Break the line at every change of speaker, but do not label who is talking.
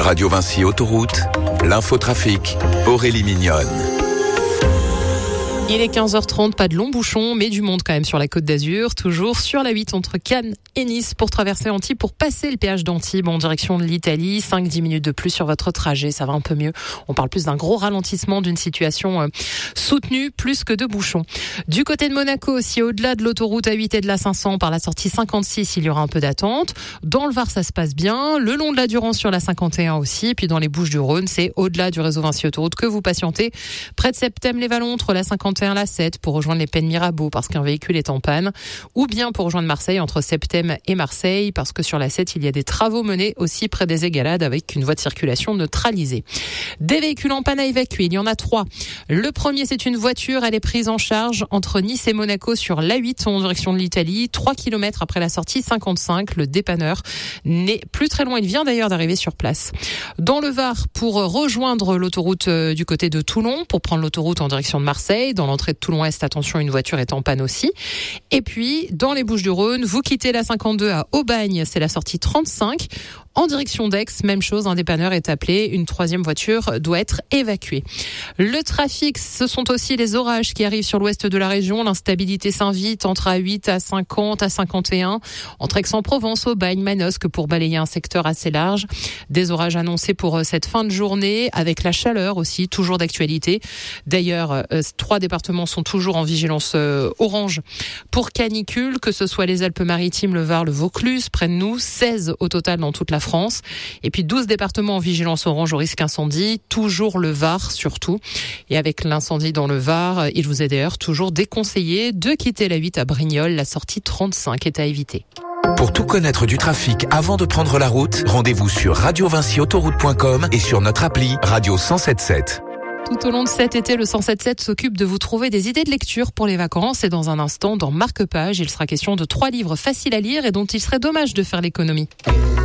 Radio Vinci Autoroute, l'infotrafic, Aurélie Mignonne.
Il est 15h30, pas de longs bouchons, mais du monde quand même sur la Côte d'Azur. Toujours sur la 8 entre Cannes et Nice pour traverser Antibes, pour passer le péage d'Antibes en direction de l'Italie. 5-10 minutes de plus sur votre trajet, ça va un peu mieux. On parle plus d'un gros ralentissement, d'une situation soutenue, plus que de bouchons. Du côté de Monaco aussi, au-delà de l'autoroute A8 et de la 500, par la sortie 56, il y aura un peu d'attente. Dans le Var, ça se passe bien. Le long de la Durance sur la 51 aussi. Et puis dans les Bouches-du-Rhône, c'est au-delà du réseau Vinci Autoroute que vous patientez. Près de Septèmes-les-Vallons, entre la 51 et la 7 pour rejoindre les Pennes Mirabeau parce qu'un véhicule est en panne, ou bien pour rejoindre Marseille entre Septème et Marseille parce que sur la 7 il y a des travaux menés aussi près des Égalades avec une voie de circulation neutralisée. Des véhicules en panne à évacuer, il y en a 3. Le premier, c'est une voiture, elle est prise en charge entre Nice et Monaco sur l'A8 en direction de l'Italie, 3 km après la sortie 55. Le dépanneur n'est plus très loin, il vient d'ailleurs d'arriver sur place. Dans le Var, pour rejoindre l'autoroute du côté de Toulon, pour prendre l'autoroute en direction de Marseille, dans l'entrée de Toulon-Est, attention, une voiture est en panne aussi. Et puis, dans les Bouches-du-Rhône, vous quittez la 52 à Aubagne, c'est la sortie 35. En direction d'Aix, même chose, un dépanneur est appelé, une troisième voiture doit être évacuée. Le trafic, ce sont aussi les orages qui arrivent sur l'ouest de la région. L'instabilité s'invite entre A8 à 50 à 51, entre Aix-en-Provence, Aubagne, Manosque pour balayer un secteur assez large. Des orages annoncés pour cette fin de journée, avec la chaleur aussi, toujours d'actualité. D'ailleurs, 3 départements sont toujours en vigilance orange pour canicule, que ce soit les Alpes-Maritimes, le Var, le Vaucluse, près de nous, 16 au total dans toute la France. Et puis 12 départements en vigilance orange au risque incendie, toujours le Var surtout. Et avec l'incendie dans le Var, il vous est d'ailleurs toujours déconseillé de quitter la 8 à Brignoles. La sortie 35 est à éviter.
Pour tout connaître du trafic avant de prendre la route, rendez-vous sur radiovinciautoroute.com et sur notre appli Radio 107.7.
Tout au long de cet été, le 107.7 s'occupe de vous trouver des idées de lecture pour les vacances. Et dans un instant, dans Marque-Page, il sera question de 3 livres faciles à lire et dont il serait dommage de faire l'économie.